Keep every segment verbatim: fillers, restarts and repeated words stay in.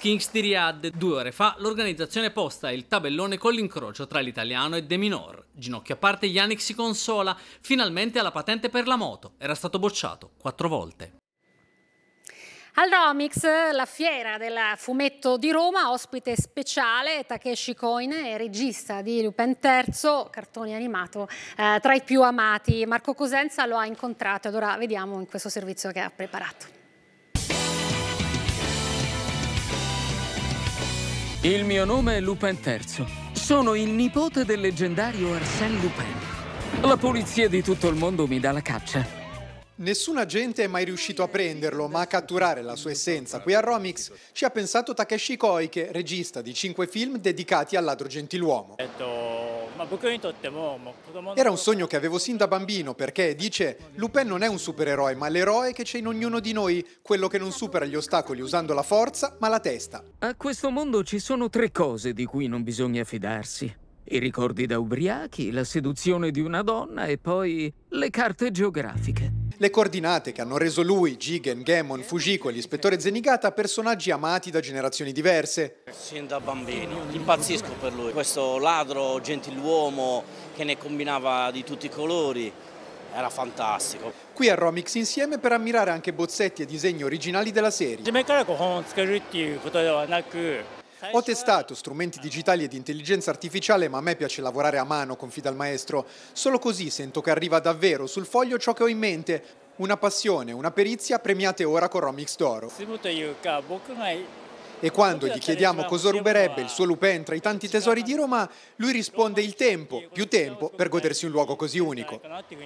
Kings di Riyadh. Due ore fa l'organizzazione posta il tabellone con l'incrocio tra l'italiano e De Minor. Ginocchio a parte, Yannick si consola, finalmente ha la patente per la moto, era stato bocciato quattro volte. Al Romix, la fiera del fumetto di Roma, ospite speciale Takeshi Koine, regista di Lupin terzo, cartone animato eh, tra i più amati. Marco Cosenza lo ha incontrato ed ora vediamo in questo servizio che ha preparato. Il mio nome è Lupin terzo. Sono il nipote del leggendario Arsène Lupin. La polizia di tutto il mondo mi dà la caccia. Nessun agente è mai riuscito a prenderlo, ma a catturare la sua essenza. Qui a Romix ci ha pensato Takeshi Koike, regista di cinque film dedicati al ladro gentiluomo. Era un sogno che avevo sin da bambino perché, dice, Lupin non è un supereroe, ma l'eroe che c'è in ognuno di noi, quello che non supera gli ostacoli usando la forza, ma la testa. A questo mondo ci sono tre cose di cui non bisogna fidarsi. I ricordi da ubriachi, la seduzione di una donna e poi le carte geografiche. Le coordinate che hanno reso lui, Jigen, Gemon, Fujiko e l'ispettore Zenigata personaggi amati da generazioni diverse. Sin da bambini, impazzisco per lui. Questo ladro gentiluomo che ne combinava di tutti i colori, era fantastico. Qui a Romix insieme per ammirare anche bozzetti e disegni originali della serie. Ho testato strumenti digitali ed intelligenza artificiale, ma a me piace lavorare a mano, confida il maestro. Solo così sento che arriva davvero sul foglio ciò che ho in mente. Una passione, una perizia premiate ora con Romix d'Oro. E quando gli chiediamo cosa ruberebbe il suo Lupin tra i tanti tesori di Roma, lui risponde il tempo, più tempo per godersi un luogo così unico.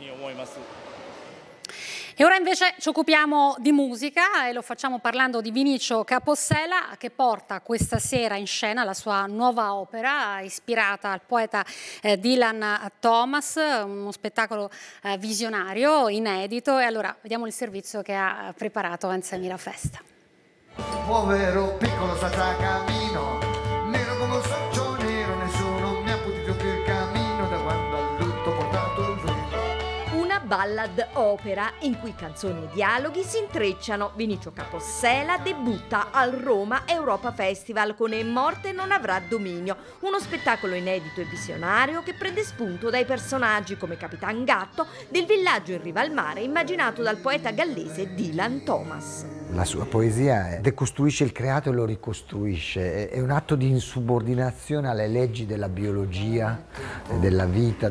E ora invece ci occupiamo di musica e lo facciamo parlando di Vinicio Capossela, che porta questa sera in scena la sua nuova opera ispirata al poeta eh, Dylan Thomas, uno spettacolo eh, visionario, inedito. E allora vediamo il servizio che ha preparato Enza Mirafesta. Povero piccolo senza cammino, nero come un saggio nero, nessuno mi ha potuto più il cammino da quando al lutto ho portato il velo. Una ballad opera in cui canzoni e dialoghi si intrecciano. Vinicio Capossela debutta al Roma Europa Festival con E morte non avrà dominio, uno spettacolo inedito e visionario che prende spunto dai personaggi come Capitan Gatto del villaggio in riva al mare immaginato dal poeta gallese Dylan Thomas. La sua poesia decostruisce il creato e lo ricostruisce, è un atto di insubordinazione alle leggi della biologia e della vita.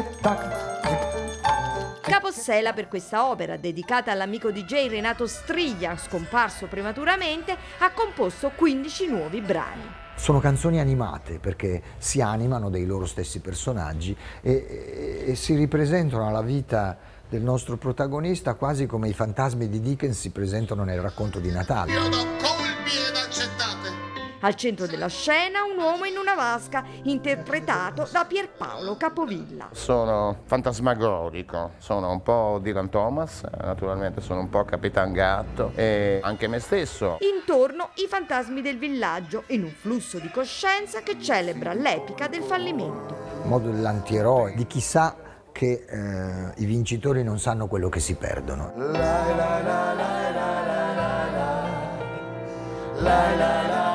Capossela, per questa opera dedicata all'amico D J Renato Striglia, scomparso prematuramente, ha composto quindici nuovi brani. Sono canzoni animate perché si animano dei loro stessi personaggi e, e, e si ripresentano alla vita del nostro protagonista quasi come i fantasmi di Dickens si presentano nel racconto di Natale. Io do colpi ed accettate. Al centro della scena un uomo in una vasca, interpretato da Pierpaolo Capovilla. Sono fantasmagorico, sono un po' Dylan Thomas, naturalmente sono un po' Capitan Gatto e anche me stesso. Intorno i fantasmi del villaggio, in un flusso di coscienza che celebra l'epica del fallimento. Il modo dell'antieroe, di chi sa che eh, i vincitori non sanno quello che si perdono. La, la, la, la, la, la, la, la, la, la, la.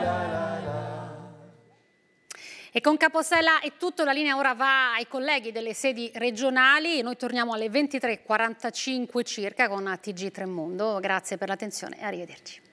E con Capossela è tutto, la linea ora va ai colleghi delle sedi regionali. Noi torniamo alle ventitré e quarantacinque circa con T G Tremondo. Grazie per l'attenzione e arrivederci.